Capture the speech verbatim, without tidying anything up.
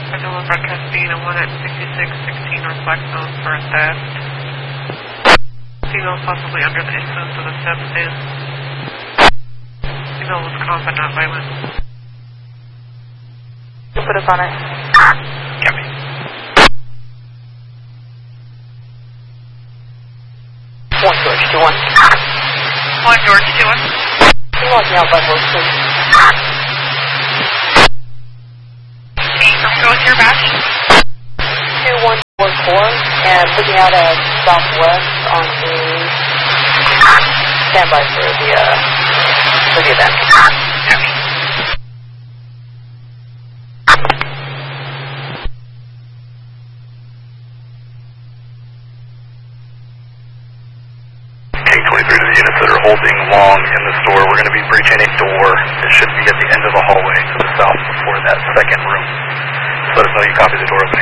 Regular broadcast being a one at sixty-six sixteen North Blackstone for a theft. Female possibly under the influence of the substance. Female was calm but not violent. You put us on it. Copy. One George, two one. One George, two one. You're walking out by both, please. Go with your batch. two one four four, and looking out at southwest on the standby for the, uh, for the event. Copy. K twenty-three to the units that are holding long in the store. We're going to be breaching a door. It should be at the end of the hallway to the south before that second room. Let us know you copy the door opening.